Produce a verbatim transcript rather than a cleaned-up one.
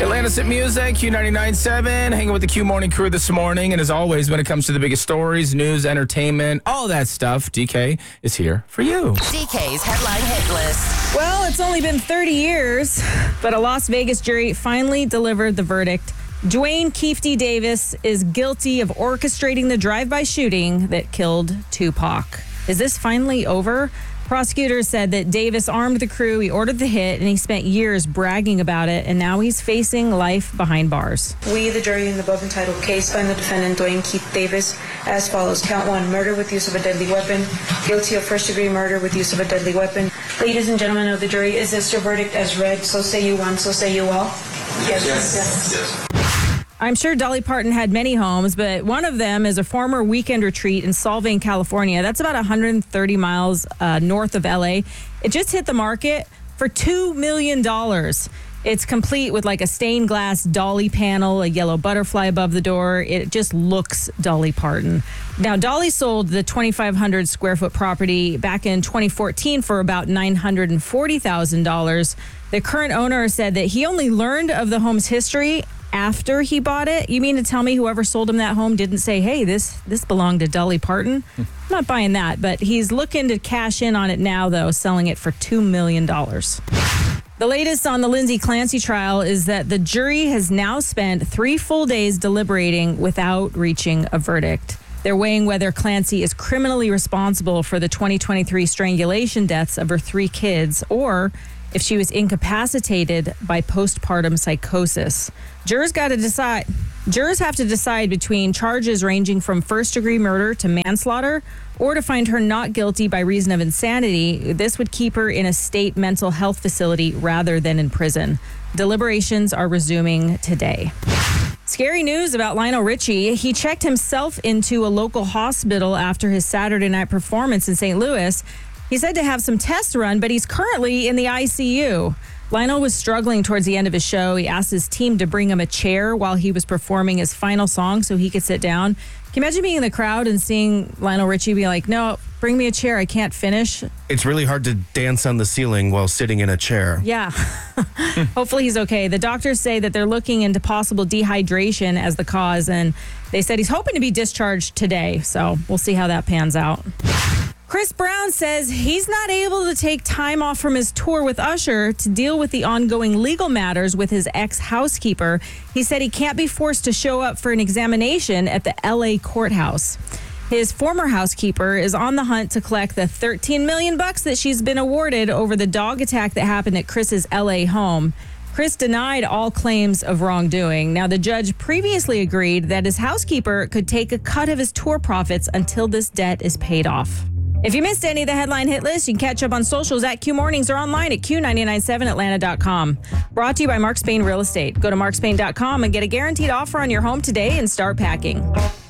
Atlantis at Music, Q ninety-nine point seven, hanging with the Q Morning crew this morning. And as always, when it comes to the biggest stories, news, entertainment, all that stuff, D K is here for you. D K's Headline Hit List. Well, it's only been thirty years, but a Las Vegas jury finally delivered the verdict. Dwayne Keefty Davis is guilty of orchestrating the drive-by shooting that killed Tupac. Is this finally over? Prosecutors said that Davis armed the crew, he ordered the hit, and he spent years bragging about it, and now he's facing life behind bars. We, the jury in the above entitled case, find the defendant, Dwayne Keith Davis, as follows. Count one, murder with use of a deadly weapon. Guilty of first-degree murder with use of a deadly weapon. Ladies and gentlemen of the jury, is this your verdict as read? So say you one, so say you all. Yes. Yes. Yes. yes. I'm sure Dolly Parton had many homes, but one of them is a former weekend retreat in Solvang, California. That's about one hundred thirty miles uh, north of L A. It just hit the market for two million dollars. It's complete with like a stained glass Dolly panel, a yellow butterfly above the door. It just looks Dolly Parton. Now, Dolly sold the twenty-five hundred square foot property back in twenty fourteen for about nine hundred forty thousand dollars. The current owner said that he only learned of the home's history after he bought it. You mean to tell me whoever sold him that home didn't say, hey, this this belonged to Dolly Parton? I'm not buying that, but he's looking to cash in on it now, though, selling it for two million dollars. The latest on the Lindsay Clancy trial is that the jury has now spent three full days deliberating without reaching a verdict. They're weighing whether Clancy is criminally responsible for the twenty twenty-three strangulation deaths of her three kids, or if she was incapacitated by postpartum psychosis. Jurors got to decide. Jurors have to decide between charges ranging from first-degree murder to manslaughter, or to find her not guilty by reason of insanity. This would keep her in a state mental health facility rather than in prison. Deliberations are resuming today. Scary news about Lionel Richie. He checked himself into a local hospital after his Saturday night performance in Saint Louis. He said to have some tests run, but he's currently in the I C U. Lionel was struggling towards the end of his show. He asked his team to bring him a chair while he was performing his final song so he could sit down. Can you imagine being in the crowd and seeing Lionel Richie be like, no, bring me a chair, I can't finish? It's really hard to dance on the ceiling while sitting in a chair. Yeah. Hopefully he's okay. The doctors say that they're looking into possible dehydration as the cause, and they said he's hoping to be discharged today. So we'll see how that pans out. Chris Brown says he's not able to take time off from his tour with Usher to deal with the ongoing legal matters with his ex-housekeeper. He said he can't be forced to show up for an examination at the L A courthouse. His former housekeeper is on the hunt to collect the thirteen million bucks that she's been awarded over the dog attack that happened at Chris's L A home. Chris denied all claims of wrongdoing. Now, the judge previously agreed that his housekeeper could take a cut of his tour profits until this debt is paid off. If you missed any of the headline hit list, you can catch up on socials at Q Mornings or online at Q nine nine seven Atlanta dot com. Brought to you by Mark Spain Real Estate. Go to mark spain dot com and get a guaranteed offer on your home today and start packing.